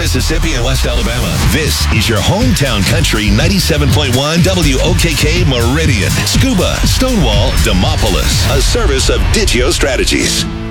Mississippi, and West Alabama. This is your hometown country 97.1 WOKK Meridian. Scuba, Stonewall, Demopolis. A service of Digio Strategies.